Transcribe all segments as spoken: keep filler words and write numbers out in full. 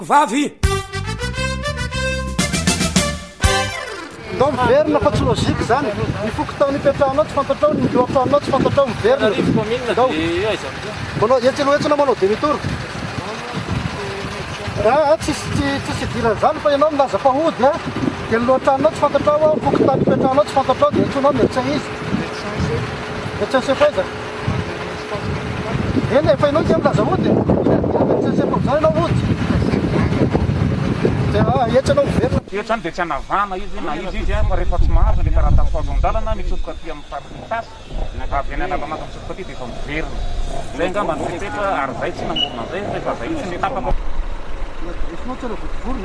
vavy ndao miverina fa tsy lôzika zany ny fokotao nipetrahanao tsy fantatrao ny loafanao tsy fantatrao miverina ndao manao etsy aloha etsina manao demi-tour ah tsisy tsisy idirany zany fa ianao milaza fahody a dia ny lohatranao tsy fantatrao fokotao nipetrahanao tsy fantatrao dia etsonao médecin izy médecin chef aiza eny efa ianao dia milaza hody médecin chef am'zany ianao hody etsanao miverina etrany dia tsy anavana izy na izy izy fa rehefa tsy mahazo le karaha tafazo an-dalana mitsofoka aty amin'ny farittasy avy any anavana mitsofoka aty dia efa miverina zay angamba ny fepetra ary zay tsy namorona zay rehefa zay tsy tapaka esinao tsara votivorona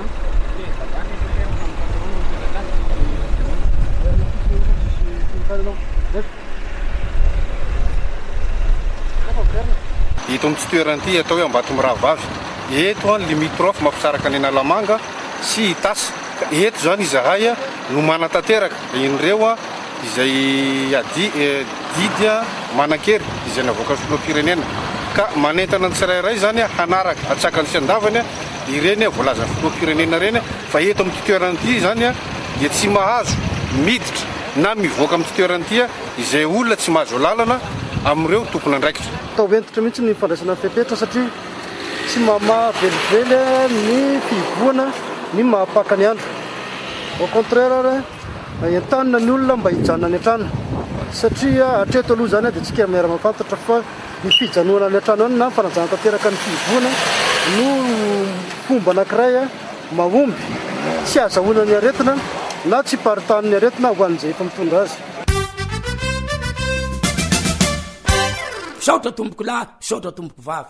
hito amin'ny tsy toerany ity atao hoe Ambatomby Rahavavy eto a ny limitrophe mampisaraka ny Analamanga sy Itasy ka eto zany izahay a no manatanteraka inireo a izay adi didy a manan-kery izay navoaka filoham-pirenena ka manentana ny tsirairay zany a hanaraka atsakany sy andavany a ireny a voalazany filoham-pirenena reny fa eto amin'ny toerany ity zany a dia tsy mahazo miditra na mivoaka amin'ny toerany ity a izay olona tsy mahazo lalana amin'ireo tompony andraikitra atao entitra mihitsy ny fandraisana fepetra satria tsy mahavelively ny fivoana ny mahapaka ny andro au contraire entanina ny olona mba hijanona ny an-trano satria hatreto aloha zany a dia tsika mera mafantatra fa ny fijanoana ny an-trano any na fanajana tanteraka ny fivoana no fomba anankiray a mahomby tsy azahoana ny aretina na tsy paritany ny aretina ho an'izay efa mitondra azy saotra tomboko lahy saotra tomboko vavy